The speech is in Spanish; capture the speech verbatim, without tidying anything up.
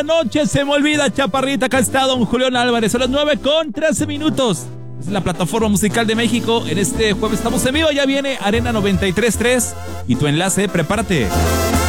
Noche se me olvida, chaparrita. Acá está don Julián Álvarez. Son las nueve con trece minutos. Es la plataforma musical de México. En este jueves estamos en vivo. Ya viene Arena noventa y tres punto tres. Y tu enlace, prepárate.